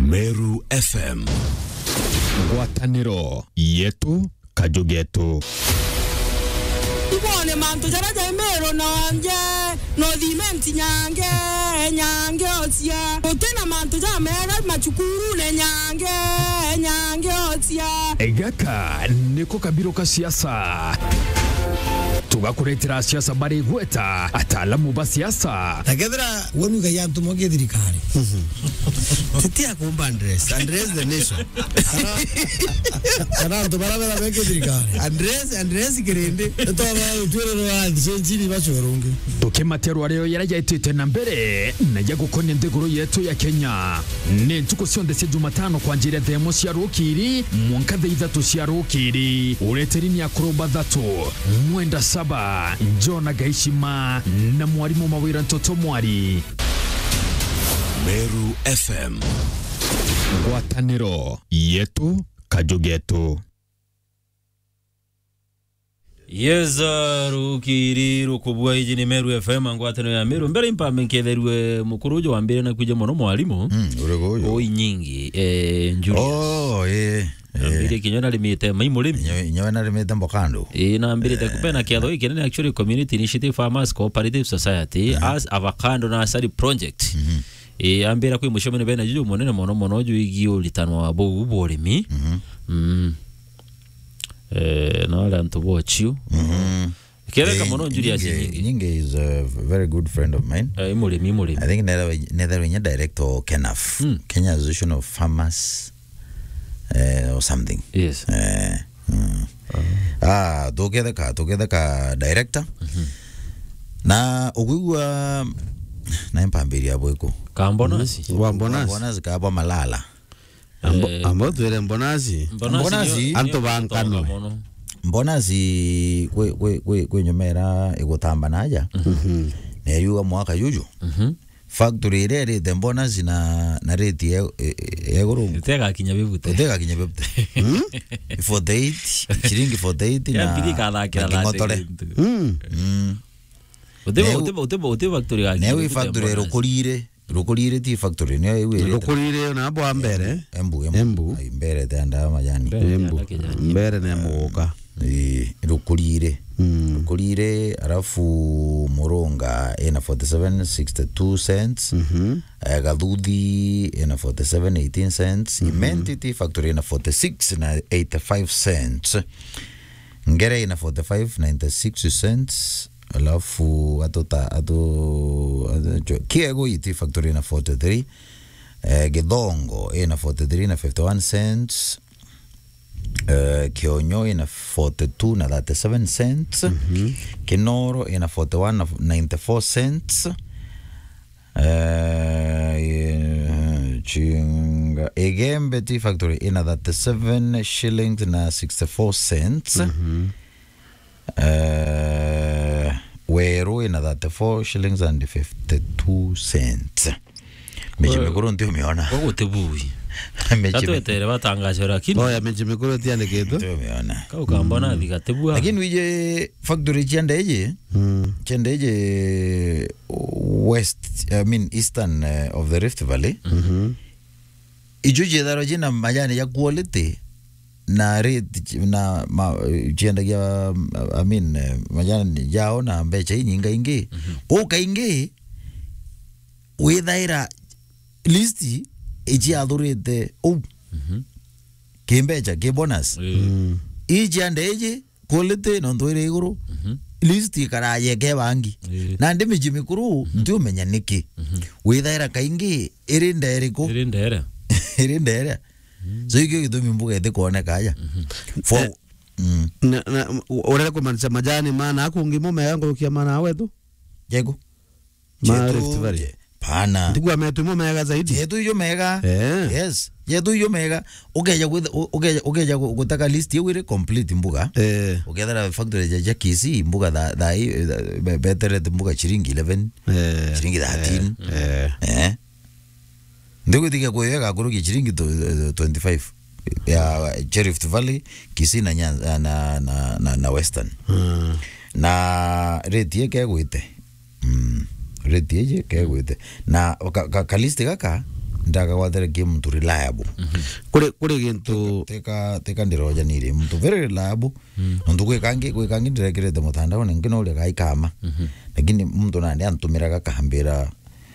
Meru FM. Ngwataniro yetu kajugetu. Ibone manto jaraja Meru nanje no dimenti nyange otia. Otena manto ja mera machukuru ne nyange otia. Egaka niko kabiro ka siasa. Tugakuretera siasa bari gweta ataalamu ba siasa. Takedra wonu ga yantu moge dirikari. Titia kumba Andres the nation. Ana to bara bara moge dirikari. Andres kirende. To ba utwero wa senjini bachorunge. Tukimatero areo yarajaitete na mbere na yagukonya ndeguru yetu ya Kenya. Ni ntuko sionde se Jumatano kwa njira demo cia rukiri mwanka theithatu cia rukiri. Ureterini ya kuroba thatu mwenda saba Njona Gaishima na mwarimu Mawira Ntoto Mwari. Meru FM. Ngwataniro yetu kajugetu. Yeza rukiri rukubwa hiji ni Meru FM ngwataniro ya Meru. Mbere mpa menkeverwe mukurujo wa mbere na kuja mono mwalimu. Uregoyo. Oi nyingi Julius. Oh Mbere kinyona limite maimulimi. Nyona limite mbokando. Na mbere takupena kiadho hiki nene actually Community Initiative Farmers Cooperative Society as avocado na asali project. Ambera kwi mushomene bena juju monene mono ju igio litano wa bo uborimi. No la ntubochiu. Kera kama no Julius Nyinge is a very good friend of mine. Mulimi. I think neither when director KENAF, Kenya Association of Farmers or something. Yes. Together ka director. Na ogugwa na impambiri abweko. Kambonasi. Mbonasi ka aba malala. Ambo tuere mbonasi anto bankano mbonasi kwe nyomera igutamba naja ne yuga mwaka yuju factory ere de mbonasi na rate eguru tega kinya bebute for date chiringi for date na birika la ngotore Utebo factory ga ne factory rukulire ti factory ne iwe rukulire na abo ambere embu mbere tanda majani mbere ne muoka rukulire arafu moronga ina 47.62 cents gadudi ina 47.18 cents Imentity factory ina 46.85 cents ngere ina 45.96 cents alafu Kiego iti factory na 43 Gedongo ina 43 na 51 cents Kionyo ina 42 na 37 cents Kinoro ina 41 na 94 cents Chinga Egembe iti factory ina 37 shillings na 64 cents Weru ina 34 shillings and 52 cents. Meji mikuru ndio umeona. Wako tebui. Tatu etere batangaje lakini. Oya meji mikuru tiane keto. Ndio umeona. Kauka mbona diga tebua. Lakini wije factory chiandeje? Chiandeje west, eastern of the Rift Valley. Ijuje darajina majani ya quality. Na rate na chienda ya majani yao na mbecha nyinga ingi kaingi withaira listi ichi adurite kimbecha ke bonus ichi andeje quality no ndoire iguru listi karaye ke bangi na ndimi jimikuru ndio menya niki withaira kaingi irindere so hiki kitu mimbuga ite kuoneka aja for orera kumanisha majani maana akungimo meyango kia maana wetu jego pana ndiku ametumo mega zaidi yetu hiyo mega yes yetu hiyo mega ugeja kutaka list yewire complete mbuga ugethera factory ya Kisi mbuga da better mbuga chiringi 11 chiringi 13 Ndiko tika kuweka kuruki chiringi 25 ya Rift Valley, Kisii na Nyanza na Western. Na rate yake kuite. Rate yake kuite. Na kaliste kaka ndaka watere ke mtu reliable kuri gintu teka ndiroja nire mtu very reliable ndu kwekangi ndirekirete mutandao ngino ule kaikama lakini mtu nandi antumiraga kahambira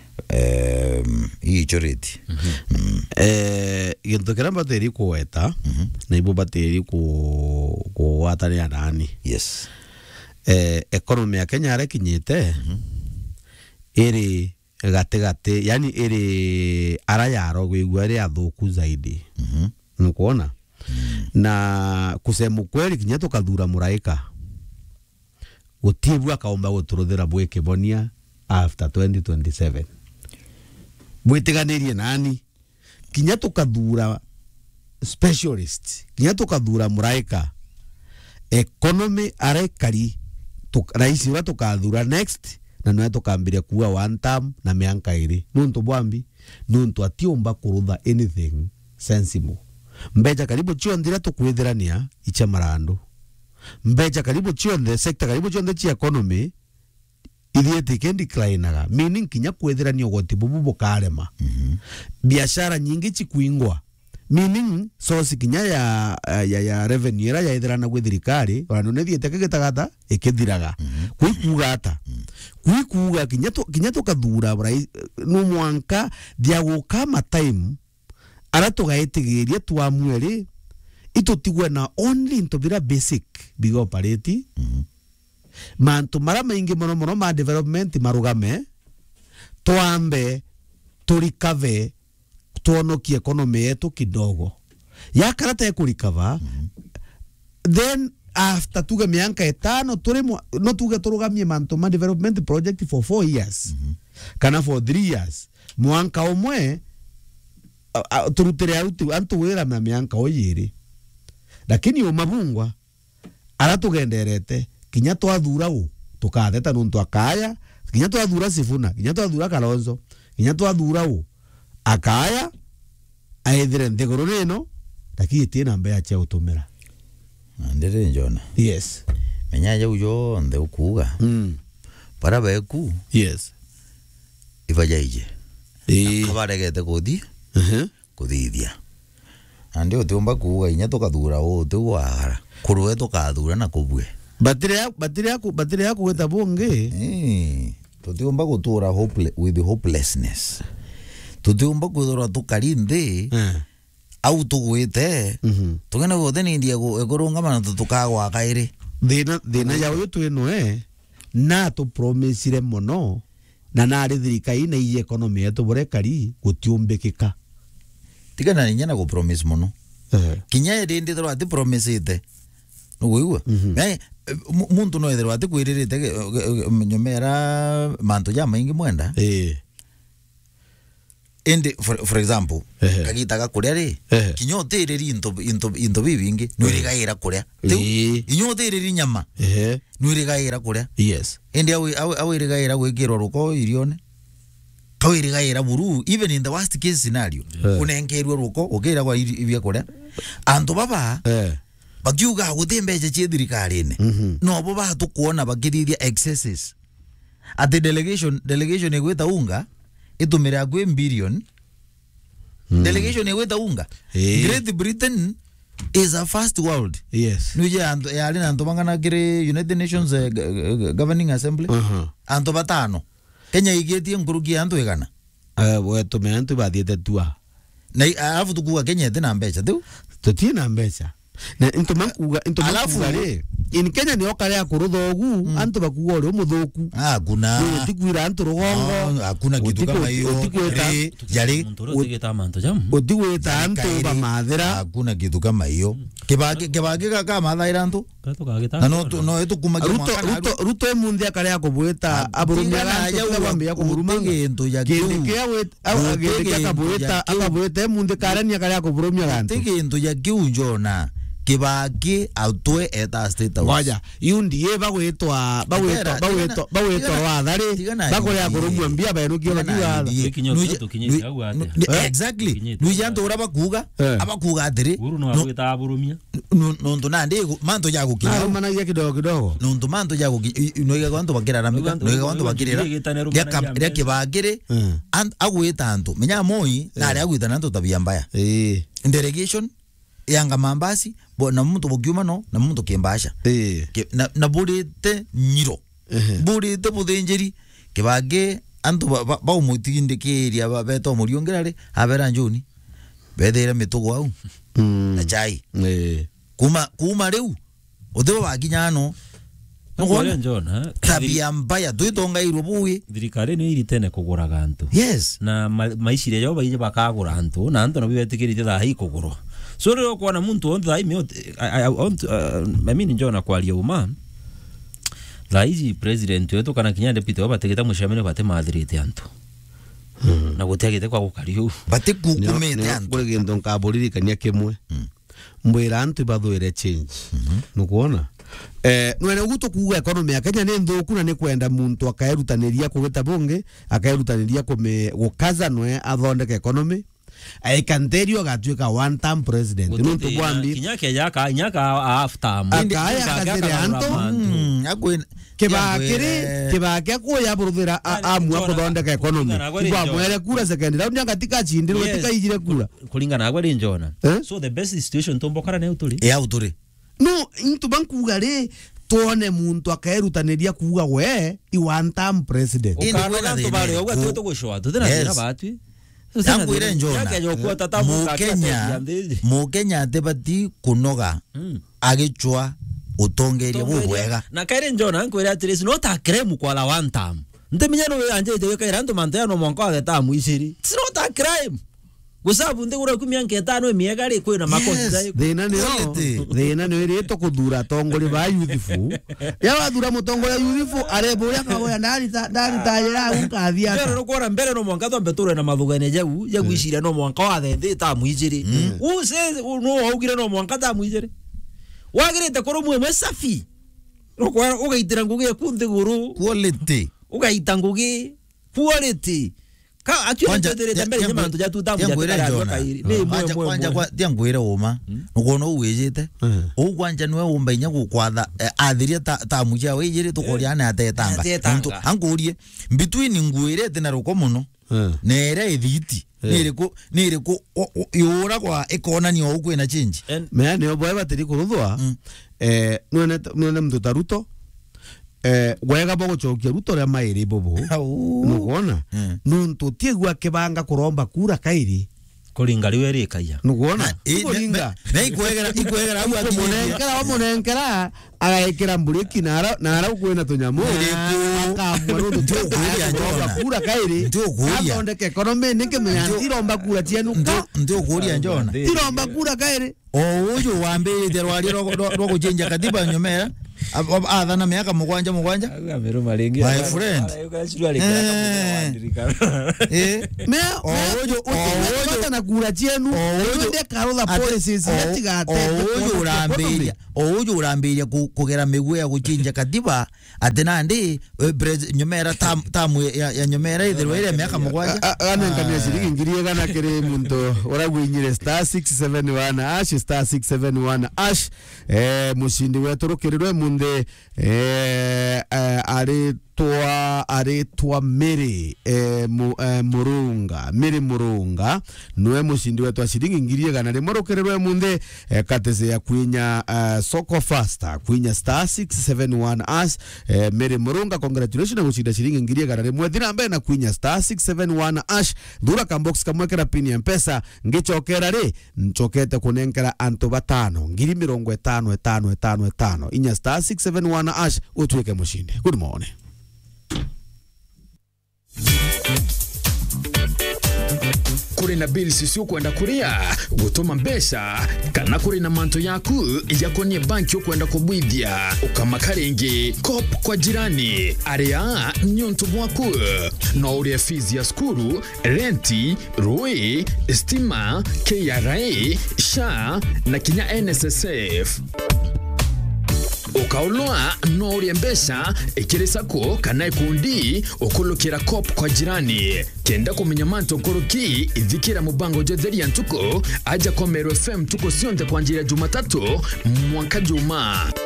ichoreti gintu kira bateri kuweta na ibo bateri ku watani anani yes economy ya Kenya rekinyite iri gate yani iri arayaro gwigwa ri athuku zaidi nukuona na kusema kweli kinya tukathura muraika gutibwa kaomba guturuthira bweke bonia after 2027 bwitiganirie nani kinya tukathura specialist kinya tukathura muraika economy arekari raisi wa tukathura next na no tukambiria kuwa one term na mianka iri nuntu bwambi nuntu atiomba kurutha anything sensible mbeja karibu chionde tukwithirania icha marando mbeja karibu chionde sector karibu chionde chi economy ithiete kendi declineaga meaning kinya kwithirania goti bubu karema biashara nyingi chikuingwa meaning source kinya ya revenue ira ya ithirana gwi thirikari wana ne thiete kigitagata ikithiraga kuikuga kinya tukathura no mwanka dia gukama time ara tugaitigiria twamweri itutigwe na only into bira basic big operate mantu mara maingi mono ma development marugame twambe turikave tuonokie economy yetu kidogo ya karata ya kurikava then after tuge mianka 5 turimo no tuge turugamie mantu ma development project for 4 years kana for 3 years mwanka omwe turutere antu wera na mianka oyiri lakini umabungwa ara tugenderete kinya twathura u tukatheta nuntu akaya kinya twathura Sifuna kinya twathura Kalonzo kinya twathura u akaya aethire nthiguru rino lakini tina mbea cha utumira ndere njona yes menya jau yo nde ukuga para beku yes ivajaije kabaregete kodi kuthithia andi utumba kuga inya tukathura u tuwara kuruwe tukathura na kubwe batiri yaku weta bunge tutiumba gutura with hopelessness tutiumba kuthura tukarinde au tugwite tugena gothe ni ndia ekorunga mana tukagwa kairi thina ya uyu twino na tu promisire mono na nari thirikai na iyi economy yetu burekari gutiumbikika tigana ninya na go promise mono kinya erinde thro ati promise ite nuigwa muntu no ethero ati kwiririte nyomera mantu ja maingi mwenda ende for example kagitaga kuria ri kinyotiriri into bibingi nwirigaira kuria inyotiriri nyama nwirigaira kuria yes ende awe irigaira gwikirwa ruko irione kawirigaira buru even in the worst case scenario unengerwa ruko ukira kwa ibya kuria antu baba bakiuga gutembeje chi thirikari-ini no bo ba tukuona bakithithia excesses at the delegation egweta unga itumira gwe billion delegation egweta unga Great Britain is a first world yes nuje antu yali na antu bangana kire United Nations Governing Assembly antu batano Kenya igetie nguruki antu egana wetu me antu bathiete tua na alafu tukuga Kenya tena mbecha tu tutina mbecha na intomakuga re in Kenya ni okare akuruthogu antu bakuga uri muthuku kuna tikwira antu rugongo hakuna kitu kama hiyo yari utigeta manto jam utigweta antu bamathira hakuna kitu kama hiyo kibage kama thaira antu na no etukumagia mwaka ruto emunthi akare akubweta aburumia ya kwambia kuburuma gintu ya kia akabweta emunthi karania akare akuburumia gantu gintu ya kiunjona Kibaki autoe eta state house. Ngoja, yundi ye bagwetwa wathari bakoya kurumwambia bero kiona kiwa. Exactly. Nujanto ora bakuga abakuga atiri. No gitaburumia. Nundu nande manto ya gukina. Mana ya kidogo. Nundu manto ya gukina. Noiga kwanto bakira ramika. Noiga kwanto bakirira. Ya kibagire agweta antu. Menya moi na ari agweta nanto tabia mbaya. Delegation yanga mambasi na muntu bogyuma no na muntu kembasha na burite nyiro burite budengeri kibage antu ba umutinde kiria babeto muriongerare abera njoni bedera mitugo au na chai kuma reu uthebo baginyano Ngone njona tabia mbaya tuitonga irubuye thirikari ni iritene kugura gantu yes na maishire yo baije bakagura antu na antu no bibetikirite thahi kugurwa so rero kwa na muntu on thahi me I mean njona kwa liuma thahi president wetu kana kinyande pite bategeta mushamene bate mathirite antu na gutegete kwa gukariu bate kukumete antu kuri gendo nkaburirikania kimwe mbwira antu bathuire change nukuona nwene guto kuga economy ya Kenya ni nthuku na ni kwenda muntu akaerutaniria kugita bunge akaerutaniria gukaza nwe athondeka economy aikanterio gatuika one term president nuntu bwambi kinyake nyaka after akaya anto agwe kibake kuya buruthira amwa kuthondeka economy kwa mwere kura second round ngatika chindirwe tika ijire kura kulingana agwe rinjona so the best situation tombokara ne uturi no into bankuga re tuone muntu akaerutaniria kuga we i one term president ukana to bale ogwa tuto gushoa tuthina batwi Yanguire njona Mukenya tebati kunoga agichwa utongeria bubwega na kaire njona nkwira atiri no ta creme kwa la one time ndemenya no anje de kaira ndo mantaya no monko ageta muisiri it's not a crime gusabu ndegura kumya nketano emiega ri kwina makosa thina ni rito kuthura tongori ba youthful ya wathura mutongori youthful arebo ya kagoya ndari tayira unkathia pero kwara mbere no mwanka tombe ture na mathugane jau ya gwiciria no mwanka wa the ta muijiri use no augire no mwanka ta muijiri wagirite koro mwe safi no kwara ugaitira ngugi kunthi guru quality ugaita ngugi quality ka actually ndirete mbere nyama ndo jatu tamu jatu kairi ni kwanja kwa tiangwira uma nukono uwejete ukwanja nwe umba inya gukwatha athiria tamu ja wejire tukoriana atetanga angurie between ngwirete na ruko muno nere ithiti niriku yura kwa economy o kwina change me ne obo batiri kuruthwa none mtu taruto wega bogo chokia ruto ya mairi bobo nukuona nuntu tiegwa kibanga kuromba kura kairi kuringa riwe rikaya nukuona kuringa na ikwegera wa munenkera agaikira mburiki nara kwina tunyamu akamwa nuntu kura kairi athondeka economy nike myantiromba kura tienu ndio kuria njona tiromba kura kairi uyu wambirite rwari rwo guchinja katiba nyomera athana miaka mugwanja ameru maringi my friend ojo na kura chenu ojo karotha policies yatigate ojo urambiria kugera migwe ya guchinja katiba atenandi nyomera tamu ya nyomera ithirwe ile miaka mugwanja anengania shiringi ngiri gana kire muntu oragwinyire *671# *671# mushindi wetu rukirirwe munde aritwa Miri Murunga niwe mushindi wetu shiringi ngiri gana rimwe rukirirwe munde kateze ya kwinya soko faster kwinya *671# Miri Murunga congratulations na gushinda shiringi ngiri gana rimwe thina mbere na kwinya *671# thura kambox kamwekera pin ya mpesa ngichokera ri nchokete kunenkera antu batano ngiri 5555 inya *671# utwike mushinde. Good morning. kuri na bills cio kwenda kuria gutuma mbesha kana kuri na manto yaku yakonie banki kwenda kubwithia ukamakaringi cop kwa jirani area nyonto bwaku no uria fees ya skuru renti rui stima KRA SHA na kinya NSSF ukaulwa no uria mbesha ikirisako kana ikundi ukulukira cop kwa jirani kenda kumenya manto nkoroki ithikira mubango jetheria ntuko aja Komero FM tuko sionde kwa njira Jumatatu mwanka juma